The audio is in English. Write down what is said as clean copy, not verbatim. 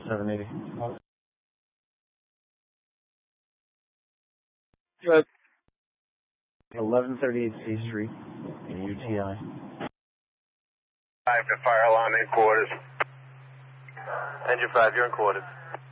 780. Good. 1138 C Street in UTI. 5 to fire alarm in quarters. Engine 5, you're in quarters.